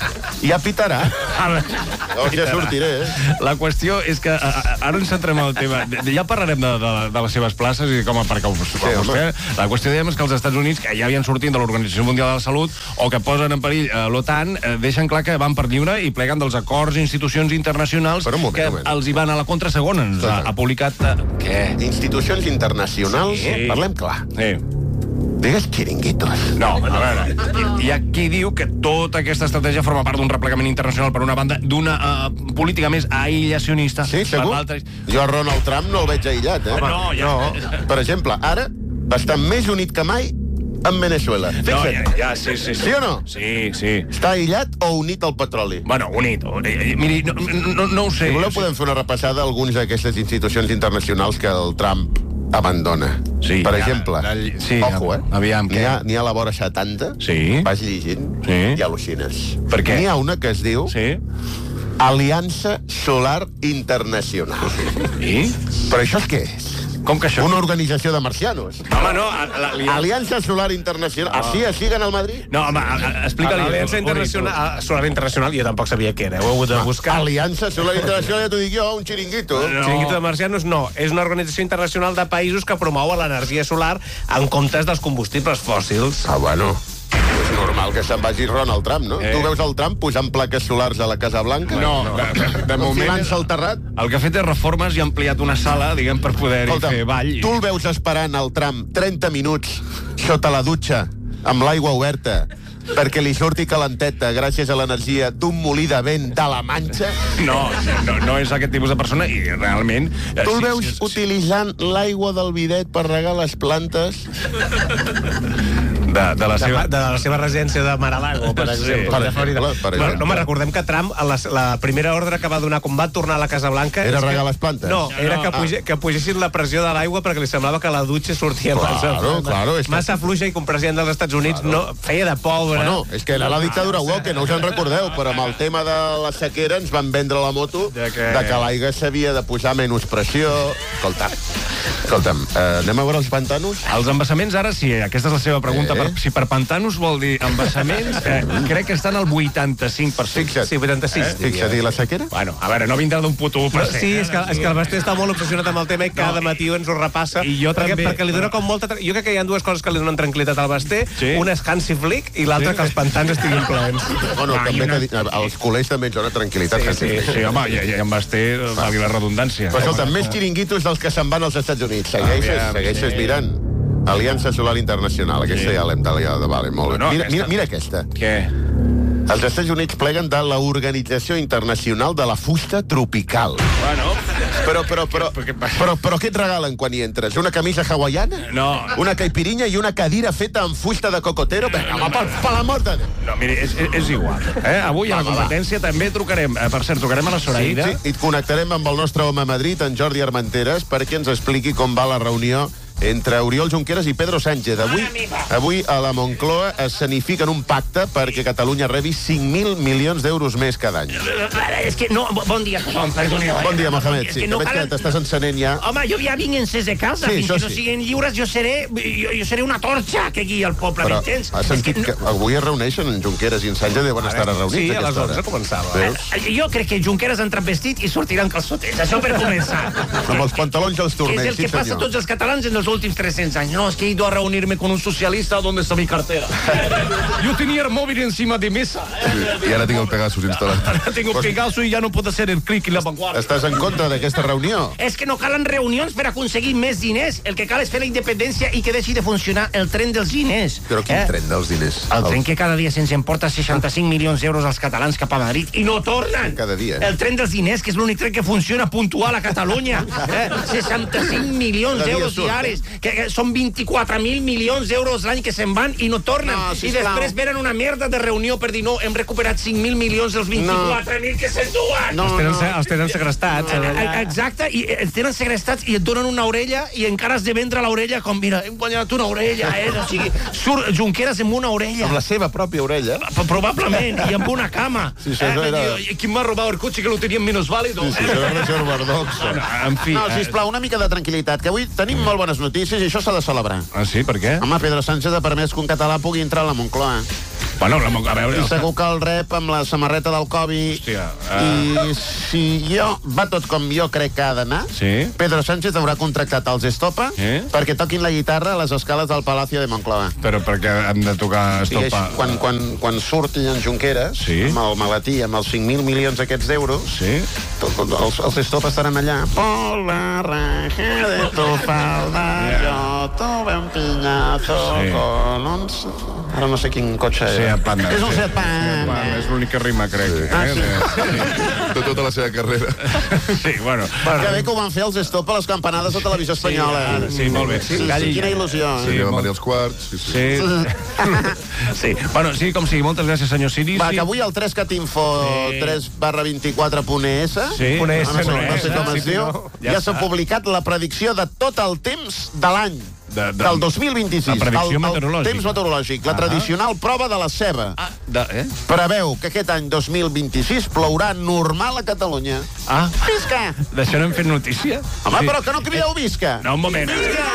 Ja pitarà. O ja sortiré. La qüestió és que ara ens centrem en el tema. Ja parlarem de les seves places i com perquè vostè... La qüestió, dèiem, és que els Estats Units, que ja havien sortit de l'Organització Mundial de la Salut o que posen en perill l'OTAN, deixen clar que van per lliure i pleguen dels acords i institucions internacionals que els hi van a la contra, segons ha publicat... Què? Institucions internacionals, parlem clar. Sí. Digues xiringuitos. No, a veure, hi ha qui diu que tota aquesta estratègia forma part d'un replegament internacional per una banda, d'una política més aïllacionista. Sí, segur? Jo a Ronald Trump no el veig aïllat, eh? No. Per exemple, ara va estar més unit que mai amb Venezuela. Sí. Sí o no? Sí. Està aïllat o unit al petroli? Bueno, unit. Miri, no ho sé. Si voleu podem fer una repassada d'algunes d'aquestes institucions internacionals que el Trump abandona. Sí, per exemple, ojo, aviam, n'hi ha a la vora 70, vas llegint i al·lucines. Per què? N'hi ha una que es diu Aliança Solar Internacional. I? Però això és què és? Com que això? Una organització de marcianos. Home, no. Aliança Solar Internacional. Així gana el Madrid? No, home, explica-li. Aliança Solar Internacional, jo tampoc sabia què era. Ho he hagut de buscar. Aliança Solar Internacional, ja t'ho dic jo, un xiringuito. Xiringuito de marcianos, no. És una organització internacional de països que promou l'energia solar en comptes dels combustibles fòssils. Ah, bueno. És normal que se'n vagi Ronald Trump, no? Tu veus el Trump posant plaques solars a la Casa Blanca? No. De moment... Filant-se al terrat? El que ha fet és reformes i ha ampliat una sala, diguem, per poder-hi fer ball. Tu el veus esperant el Trump 30 minuts sota la dutxa, amb l'aigua oberta, perquè li surti calenteta gràcies a l'energia d'un molí de vent de la Manxa? No és aquest tipus de persona i realment... Tu el veus utilitzant l'aigua del bidet per regar les plantes? De la seva residència de Mar-a-Lago, per exemple. No, recordem que Trump, la primera ordre que va donar quan va tornar a la Casa Blanca... Era regar les plantes? No, era que pugessin la pressió de l'aigua perquè li semblava que la dutxa sortia massa fluixa i com president dels Estats Units no feia de pobre. Bueno, és que era la dictadura woke, no us en recordeu, però amb el tema de la sequera ens van vendre la moto de que l'aigua s'havia de posar menys pressió. Escolta'm, anem a veure els pantanos? Els embassaments, ara sí, aquesta és la seva pregunta. Si per pantanos vol dir embassaments, crec que estan al 85%. Fixa't. Sí, 86. Fixa't, i la sequera? Bueno, a veure, no vindrà d'un puto 1%. Sí, és que el Basté està molt obsessionat amb el tema i cada matí ens ho repassa. I jo també. Perquè li dona com molta... Jo crec que hi ha dues coses que li donen tranquil·litat al Basté. Una és Hansi Flick i l'altra que els pantans estiguin plens. Bueno, també que els culers també ens donen tranquil·litat. Sí, home, i en Basté valgui la redundància. Però escolta, més xiringuitos dels que se'n van als Estats Units. Segueixes mirant. Aliança Solar Internacional, aquesta ja l'hem tallat, vale, molt bé. Mira aquesta. Què? Els Estats Units pleguen de l'Organització Internacional de la Fusta Tropical. Bueno... Però què et regalen quan hi entres? Una camisa hawaiana? No. Una caipirinha i una cadira feta amb fusta de cocotero? Vinga, per la mort de Déu. No, miri, és igual. Avui a la competència també trucarem. Per cert, trucarem a la Soraida. Sí, i connectarem amb el nostre home a Madrid, en Jordi Armenteres, perquè ens expliqui com va la reunió entre Oriol Junqueras i Pedro Sánchez. Avui a la Moncloa escenifiquen un pacte perquè Catalunya rebi 5.000 milions d'euros més cada any. És que no... Bon dia, Bon dia, Mohamed. Sí, que veig que t'estàs encenent ja. Home, jo ja vinc encès de casa. Fins que no siguin lliures, jo seré una torxa que guia el poble, m'entens? Has sentit que avui es reuneixen en Junqueras i en Sánchez deuen estar reunits. Sí, a les 11 començava. Jo crec que Junqueras ha entrat vestit i sortirà en calçotets. Això per començar. Amb els pantalons i els turmells, és el que passa a tots els catalans en los últimos 300 años. No, es que he ido a reunirme con un socialista. ¿Dónde está mi cartera? Yo tenía el móvil encima de mesa. I ara tinc el Pegasus instal·lat. Ara tengo Pegasus i ja no puedo hacer el clic i la vanguardia. Estàs en contra d'aquesta reunió? És que no calen reunions per aconseguir més diners. El que cal és fer la independència i que deixi de funcionar el tren dels diners. Però quin tren dels diners? El tren que cada dia se'ns emporta 65 milions d'euros als catalans cap a Madrid i no tornen. Cada dia. El tren dels diners, que és l'únic tren que funciona puntual a Catalunya. 65 milions d'euros diaris. Que són 24.000 milions d'euros l'any que se'n van i no tornen. I després venen una merda de reunió per dir no, hem recuperat 5.000 milions dels 24.000 que s'enduen. Els tenen segrestats. Exacte, i els tenen segrestats i et donen una orella i encara has de vendre l'orella com, mira, hem guanyat una orella, O sigui, surt Junqueras amb una orella. Amb la seva pròpia orella? Probablement, i amb una cama. ¿Quién me ha robado el coche que lo tenía menos válido? Sí, això és reserva ortodoxa. En fi... No, sisplau, una mica de tranquil·litat, que avui tenim molt bones notícies i això s'ha de celebrar. Ah, sí? Per què? Home, Pedro Sánchez ha permès que un català pugui entrar a la Moncloa. Bueno, a veure... I segur que el rep amb la samarreta del Kobe. Hòstia. I si va tot com jo crec que ha d'anar, Pedro Sánchez haurà contractat els Estopa perquè toquin la guitarra a les escales del Palacio de Moncloa. Però perquè han de tocar Estopa... Quan surti en Junqueras, amb el maletí, amb els 5.000 milions aquests d'euros, els Estopa estaran allà. Por la raja de tu falda yo tuve un piñazo con un... Ara no sé quin cotxe és. Seat Panda. És un Seat Panda. És l'única rima, crec. De tota la seva carrera. Sí, bueno. Que bé que ho van fer els Stop a les campanades de Televisió Espanyola. Sí, molt bé. Quina il·lusió. Sí, amb Maria els Quarts. Sí. Bueno, sí, com sigui. Moltes gràcies, senyor Siri. Va, que avui el 3catinfo 3/24.es, no sé com es diu, ja s'ha publicat la predicció de tot el temps de l'any. Del 2026. La predicció meteorològica. Temps meteorològic. La tradicional prova de la ceba. Preveu que aquest any 2026 plourà normal a Catalunya. Visca! D'això no hem fet notícia? Home, però que no crideu visca! No, un moment. Visca!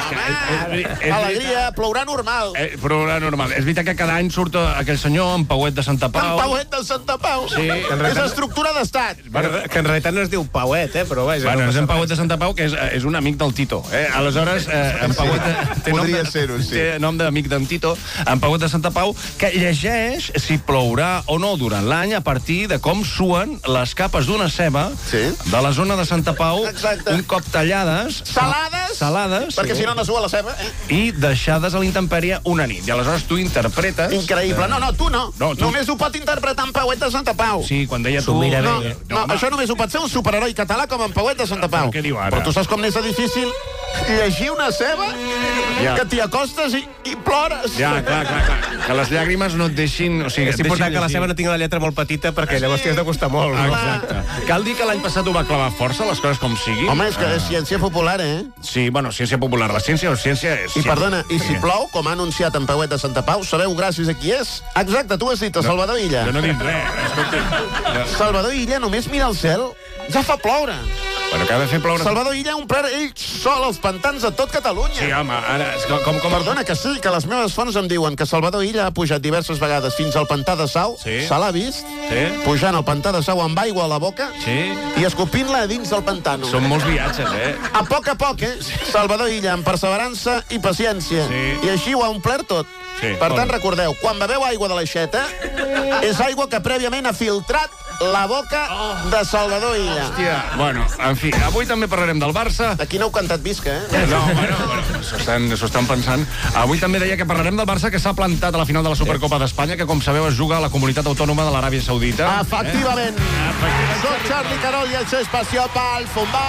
Alegria, plourà normal. Plourà normal. És veritat que cada any surt aquell senyor en Pauet de Santa Pau. En Pauet de Santa Pau? Sí. És estructura d'estat. Que en realitat no es diu Pauet, però vaja. Bueno, és en Pauet de Santa Pau, que és un amic del Tito. Aleshores, en Pauet podria ser-ho, sí. Té nom d'amic d'en Tito, en Pauet de Santa Pau, que llegeix si plourà o no durant l'any a partir de com suen les capes d'una ceba de la zona de Santa Pau, un cop tallades... Salades? Perquè si no, no sua la ceba. I deixades a l'intempèrie una nit. I aleshores tu interpretes... Increïble. No, tu no. Només ho pot interpretar en Pauet de Santa Pau. Sí, quan deia tu... No, això només ho pot ser un superheroi català com en Pauet de Santa Pau. Què diu ara? Però tu saps com n'és de difícil llegir una ceba que t'hi acostes i plores. Ja, clar. Que les llàgrimes no et deixin... O sigui, és important que la ceba no tingui la lletra molt petita perquè llavors t'hi has de costar molt. Exacte. Cal dir que l'any passat ho va clavar força, les coses com sigui. Home, és que és ciència popular, Sí, bueno, ciència popular. La ciència és ciència. I perdona, i si plou, com ha anunciat en Pauet de Santa Pau, sabeu gràcies a qui és? Exacte, tu has dit, a Salvador Illa. Jo no he dit res. Salvador Illa només mira al cel, ja fa ploure. Bueno, que ha de fer ploure... Salvador Illa omplert ell sol els pantans de tot Catalunya. Sí, home, ara... Com... Perdona, que sí, que les meves fonts em diuen que Salvador Illa ha pujat diverses vegades fins al pantà de Sau, se l'ha vist, pujant al pantà de Sau amb aigua a la boca i escopint-la a dins del pantano. Són molts viatges, A poc, Salvador Illa, amb perseverança i paciència. I així ho ha omplert tot. Per tant, recordeu, quan beveu aigua de l'aixeta, és aigua que prèviament ha filtrat la boca de Salvador Illa. Hòstia, bueno, en fi, avui també parlarem del Barça. Aquí no heu cantat visca, No, bueno, s'ho estan pensant. Avui també deia que parlarem del Barça, que s'ha plantat a la final de la Supercopa d'Espanya, que, com sabeu, es juga a la comunitat autònoma de l'Aràbia Saudita. Efectivament. Soc Charlie Carol i això és Passió pel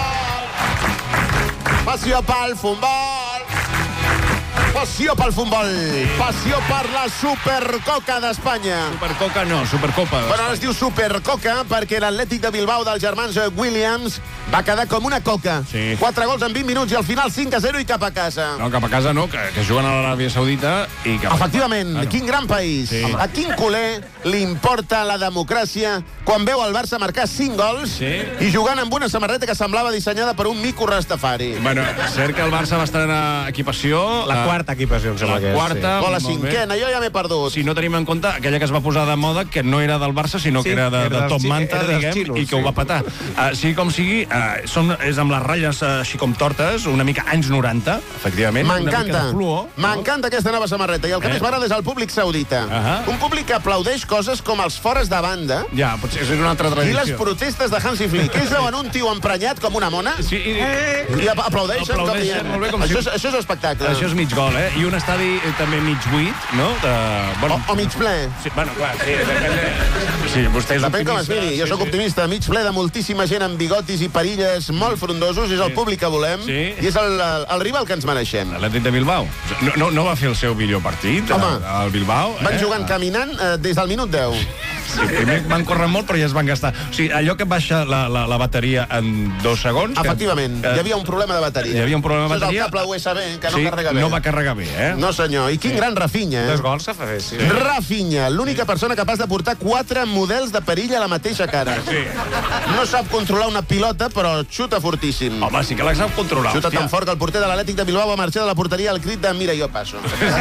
Futbol. Passió pel Futbol. Passió pel futbol, passió per la Supercoca d'Espanya. Supercoca no, Supercopa. Bueno, ara es diu Supercoca perquè l'Atlètic de Bilbao dels germans Williams va quedar com una coca. 4 gols en 20 minuts i al final 5-0 i cap a casa. No, cap a casa no, que juguen a l'Aràbia Saudita i cap a... Efectivament, quin gran país. A quin culer li importa la democràcia quan veu el Barça marcar 5 gols i jugant amb una samarreta que semblava dissenyada per un mico rastafari. Bueno, cert que el Barça va estar en equipació... La quarta equipació, em sembla que és. La quarta... O la cinquena, jo ja m'he perdut. Si no tenim en compte aquella que es va posar de moda, que no era del Barça, sinó que era de Top Manta, diguem, i que ho va patar. Sigui com sigui, és amb les ratlles així com tortes, una mica anys 90, efectivament. M'encanta aquesta nova samarreta. I el que més m'agrada és el públic saudita. Un públic que aplaudeix coses com els fores de banda. Ja, potser és una altra tradició. I les protestes de Hansi Flick. Ells veuen un tio emprenyat com una mona i aplaudeixen com dient. Això és espectacle. Això és mig gol, I un estadi també mig buit, no? O mig ple. Bueno, clar, sí, vostè és depèn com es miri. Jo sóc optimista. Mig ple de moltíssima gent amb bigotis i perilles molt frondosos. És el públic que volem i és el rival que ens mereixem. L'Atlètic de Bilbao. No va fer el seu millor partit, el Bilbao. Van jugant caminant des del minut 10. Sí, primer van córrer molt, però ja es van gastar. O sigui, allò que baixa la bateria en 2 segons... Efectivament, hi havia un problema de bateria. Hi havia un problema de bateria. Això és el cable USB, que no carrega bé. No va carregar bé, eh? No, senyor. I quin gran Rafinha, eh? 2 gols s'ha fet, sí. Rafinha, l'única persona capaç de portar 4 models de perill a la mateixa cara. Sí. No sap controlar una pilota, però xuta fortíssim. Home, sí que la sap controlar. Xuta tan fort que el porter de l'Atlètic de Bilbao va marxar de la porteria al crit de mira, jo passo.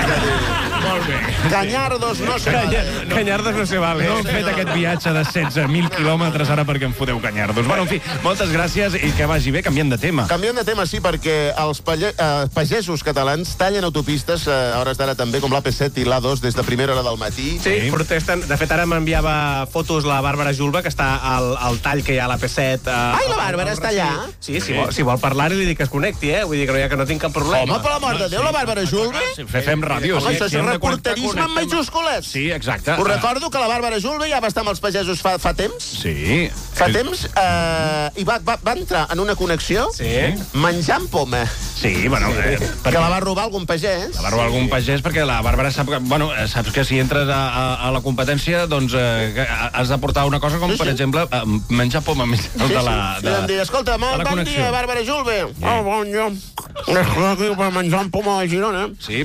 Molt bé. Cañardos no se vale. Cañardos no se vale. No hem fet aquest viatge de 16.000 quilòmetres ara perquè em foteu Cañardos. Bueno, en fi, moltes gràcies i que vagi bé. Canviem de tema. Canviem de tema, sí, perquè els pagesos catalans tallen autopistes a hores d'ara també, com l'AP7 i l'A2 des de primera hora del matí. Sí, protesten. De fet, ara m'enviava fotos la Bàrbara Julba, que està al tall que hi ha a l'AP7. Ai, la Bàrbara està allà? Sí, si vol parlar-li, li dic que es connecti, eh? Vull dir que no tinc cap problema. Home, per l'amor de Déu, la Bàrbara Julba? Fem ràdio. Home, això és reporterisme en majúscules. Sí, exacte. Us recordo que la Bàrbara Julba ja va estar amb els pagesos fa temps. Sí. Fa temps, i va entrar en una connexió menjant poma. Sí, bueno... Que la va robar algun pagès. La va robar algun pagès perquè la Bàrbara sap que... Bueno, saps que si entres a la competència, doncs has de portar una cosa com, per exemple, menjar poma més de la... Sí, vam dir, escolta, bon dia, Bàrbara Julba. Oh, bon dia. Escolta, aquí per menjar poma a Girona. Sí,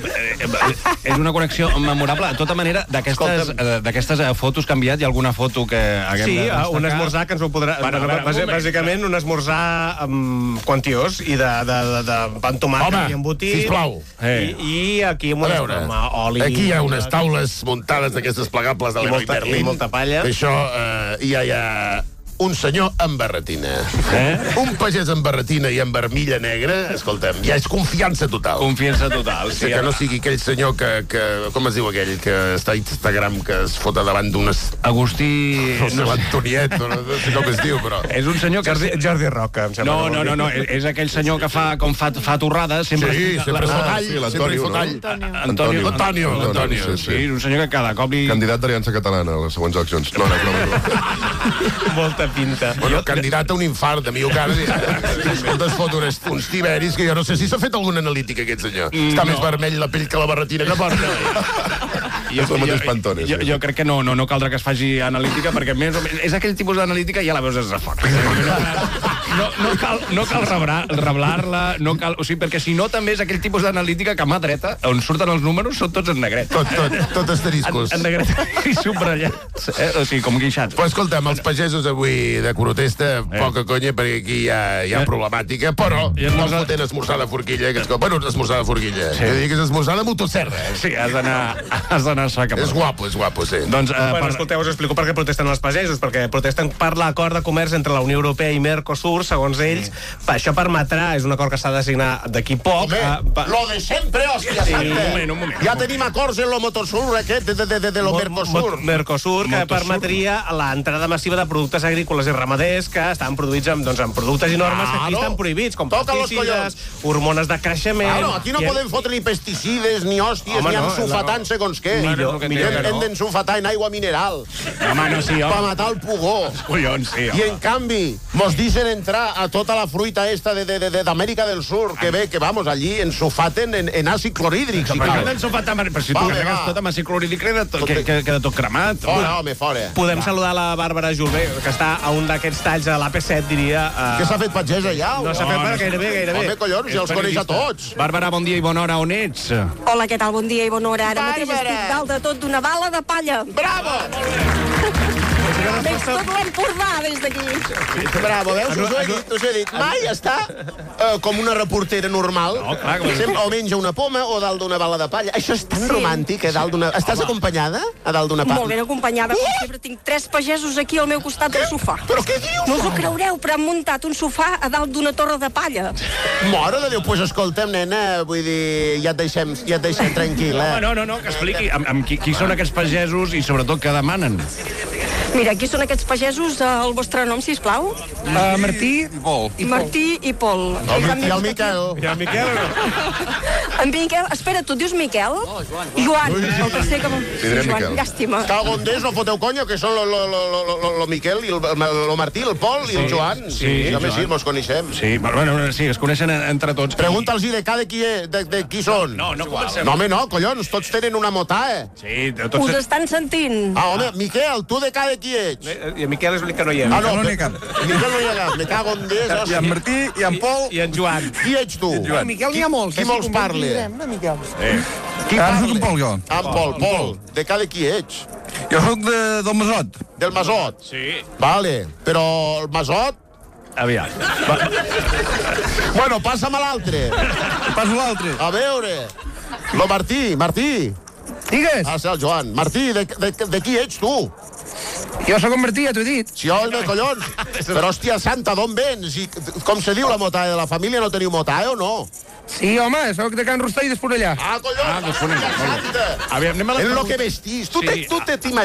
és una connexió memorable. De tota manera, d'aquestes fotos que ha enviat, hi ha alguna foto que haguem de destacar? Sí, un esmorzar que ens ho podrà... Bàsicament, un esmorzar quantiós i de pan tomàquet i embotit. Sisplau. I aquí amb oli. Aquí hi ha unes taules muntades d'aquestes plegables de l'Heroi Berlín. I molta palla. Això hi ha un senyor amb barretina. Un pagès amb barretina i amb armilla negra, escolta'm, ja és confiança total. Confiança total, sí. Que no sigui aquell senyor que com es diu aquell, que està a Instagram, que es fota davant d'unes... Agustí... No sé, l'Antoniet, no sé com es diu, però... És un senyor que... Jordi Roca, em sembla. No, és aquell senyor que fa torrades, sempre... Sí, sempre fotall, sempre fotall. Antonio, sí, un senyor que cada cop li... Candidat d'Aliança Catalana a les següents eleccions. No. Molta pinta. Bueno, candidat a un infart de miocardi. Escolta, es fot uns tiberis que jo no sé si s'ha fet alguna analítica, aquest senyor. Està més vermell la pell que la barretina que porta. Jo crec que no caldrà que es faci analítica, perquè més o menys és aquell tipus d'analítica i ja la veus des de fora. No cal reblar-la, o sigui, perquè si no també és aquell tipus d'analítica que a mà dreta, on surten els números, són tots en negret. Tot asteriscos. En negret i subratllats. O sigui, com guixats. Però escolta'm, els pagesos avui de protesta, poca conya, perquè aquí hi ha problemàtica, però molt fotent esmorzar de forquilla. Bueno, esmorzar de forquilla. Que digui que és esmorzar de motosserra. Sí, has d'anar a sacar. És guapo, sí. Doncs, escolteu, us explico per què protesten els pagesos, perquè protesten per l'acord de comerç entre la Unió Europea i Mercosur, segons ells. Això permetrà, és un acord que s'ha de signar d'aquí poc. Lo de sempre, hòstia santa. Un moment. Ja tenim acords en lo Motosur, aquest, de lo Mercosur. Mercosur, que permetria l'entrada massiva de productes agrícoles i ramaders que estan produïts amb productes i normes que aquí estan prohibits, com pesticides, hormones de creixement... Claro, aquí no podem fotre ni pesticides, ni hòsties, ni ensulfatant segons què. Hem d'ensulfatar en aigua mineral. Home, no, sí, per matar el pugó. Collons, sí, I en canvi, mos deixen entrar a tota la fruita esta d'Amèrica del Sur, que ve, que vamos, allí ensulfaten en àcid clorhídric. Però si tu carregues tot amb àcid clorhídric queda tot cremat. Fora, home, fora. Podem saludar la Bàrbara Julba, que està a un d'aquests talls a l'AP7, diria... Què s'ha fet pagès allà? No s'ha fet gairebé. Home, collons, ja els coneix a tots. Bàrbara, bon dia i bona hora, on ets? Hola, què tal? Bon dia i bona hora. Ara mateix estic dalt de tot d'una bala de palla. Bravo! Veig tot l'Empordà des d'aquí. Bravo, veus? Us ho he dit. Mai està com una reportera normal. O menja una poma o dalt d'una bala de palla. Això és tan romàntic, a dalt d'una... Estàs acompanyada a dalt d'una palla? Molt ben acompanyada, com sempre. Tinc 3 pagesos aquí al meu costat del sofà. Però què dius? No us ho creureu, però han muntat un sofà a dalt d'una torre de palla. Mare de Déu, doncs escolta'm, nena, vull dir, ja et deixem tranquil·la. No, que expliqui qui són aquests pagesos i sobretot què demanen. Mira, qui són aquests pagesos? El vostre nom, sisplau? Martí i Pol. Martí i Pol. I el Miquel. I el Miquel o no? En Miquel, espera, tu et dius Miquel? Joan, el tercer que... Diré Miquel. Llàstima. Cagondés, no foteu conya, que són lo Miquel, el Martí, el Pol i el Joan. Sí, a més sí, mos coneixem. Sí, bueno, sí, es coneixen entre tots. Pregunta'ls de qui són. No comencem. No, home, no, collons, tots tenen una motae. Sí, Us estan sentint. Home, Miquel, tu de cada qui ets? I Miquel és l'únic que no hi ha. No n'hi ha cap. Miquel no hi ha cap, me cago en Déu. I en Martí, i en Pol... I en Joan. Qui ets tu? Miquel n'hi ha molts. Qui molts parla? Qui Ara parla? soc en Pol, jo. En Pol. De cada qui ets? Jo soc del Masot. Del Masot? Sí. Vale, però el Masot... Aviat. Bueno, passa'm a l'altre. Passa l'altre. A veure. Lo Martí. Digues. Ah, sí, el Joan. Martí, de qui ets, tu? Jo sóc en Martí, ja t'ho he dit. Sí, home, collons. Però, hòstia santa, d'on vens? I com se diu la motae de la família? No teniu motae o no? Sí, home, sóc de Can Rostà i d'Esponellà. Ah, collons. d'Esponellà. Santa. Aviam, anem a És lo que vestís. Tu t'imagines